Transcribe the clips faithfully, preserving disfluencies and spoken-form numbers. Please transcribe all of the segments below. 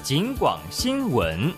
警广新闻。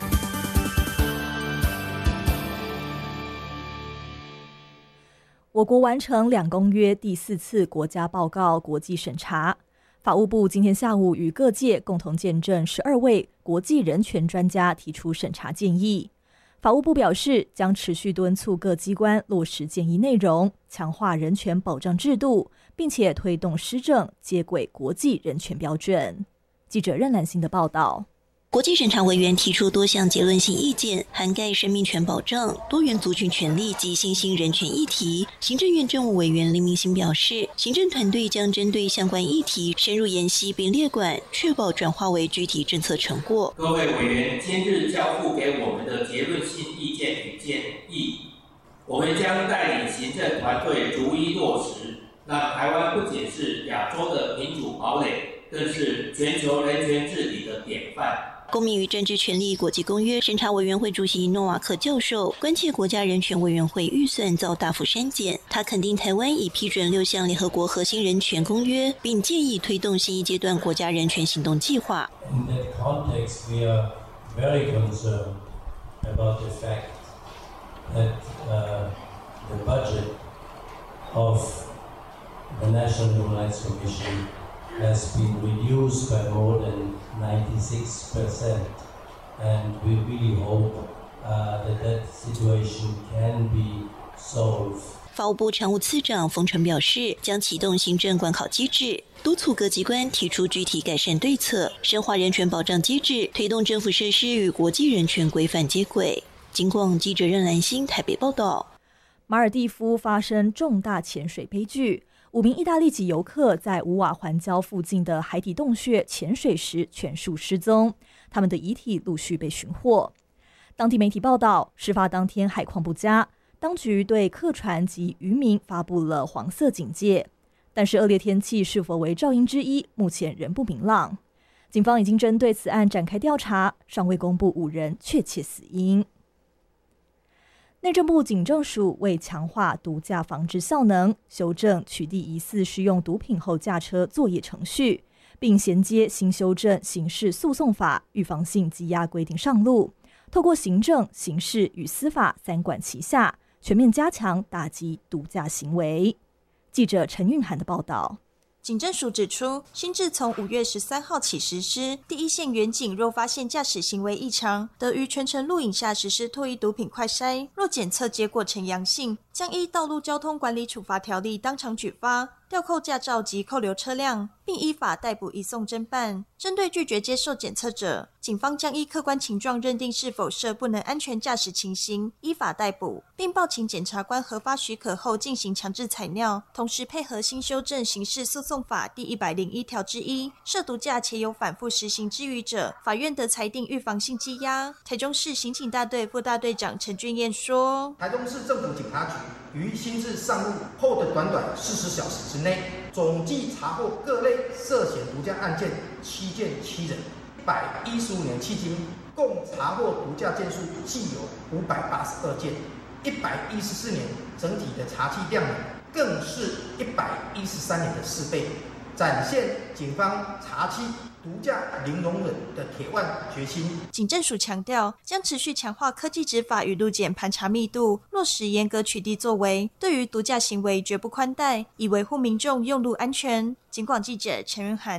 我国完成两公约第四次国家报告国际审查。法务部今天下午与各界共同见证十二位国际人权专家提出审查建议。法务部表示，将持续敦促各机关落实建议内容，强化人权保障制度，并且推动施政接轨国际人权标准。记者任兰心的报道。 国际审查委员提出多项结论性意见，涵盖生命权保障、多元族群权利及新兴人权议题。行政院政务委员林明兴表示，行政团队将针对相关议题深入研析并列管，确保转化为具体政策成果。 各位委员今日交付给我们的结论性意见与建议，我们将带领行政团队逐一落实，让台湾不仅是亚洲的民主堡垒，更是全球人权治理的典范。 公民与政治权利国际公约审查委员会主席诺瓦克教授关切国家人权委员会预算遭大幅删减，他肯定台湾已批准六项联合国核心人权公约，并建议推动新一阶段国家人权行动计划。 In that context, we are very concerned about the fact that uh, the budget of the National Human Rights Commission has been reduced by more than ninety-six percent, and we really hope uh, that that situation can be solved. 法务部常务次长冯传表示，将启动行政管考机制，督促各机关提出具体改善对策，深化人权保障机制，推动政府设施与国际人权规范接轨。警广记者任兰心台北报道。 马尔地夫发生重大潜水悲剧，五名意大利籍游客在五瓦环礁附近的海底洞穴潜水时全数失踪，他们的遗体陆续被寻获。当地媒体报道，事发当天海况不佳，当局对客船及渔民发布了黄色警戒，但是恶劣天气是否为肇因之一，目前仍不明朗。警方已经针对此案展开调查，尚未公布五人确切死因。内政部警政署为强化毒驾防治效能，修正取缔疑似使用毒品后驾车作业程序，并衔接新修正刑事诉讼法预防性羁押规定上路，透过行政、刑事与司法三管齐下，全面加强打击毒驾行为。记者陈韵涵的报道。 警政署指出，新制从五月十三号起实施，第一线员警若发现驾驶行为异常，得于全程录影下实施唾液毒品快筛，若检测结果呈阳性，将依道路交通管理处罚条例当场举发，吊扣驾照及扣留车辆，并依法逮捕移送侦办。针对拒绝接受检测者，警方将依客观情状认定是否涉不能安全驾驶情形，依法逮捕，并报请检察官核发许可后进行强制采尿，同时配合新修正刑事诉讼法第一百零一条之一，涉毒驾且有反复实行之余者，法院得裁定预防性羁押。台中市刑警大队副大队长陈俊彦说， 台中市政府警察局于新制上路后的短短四十小时之内，总计查获各类涉嫌毒驾案件七件七人，一百一十五年迄今，共查获毒驾件数计有五百八十二件，一百一十四年整体的查缉量更是一百一十三年的四倍，展现警方查缉毒驾零容忍的铁腕决心。 警政署强调，将持续强化科技执法与路检盘查密度，落实严格取缔作为，对于毒驾行为绝不宽待，以维护民众用路安全。警广记者陈云涵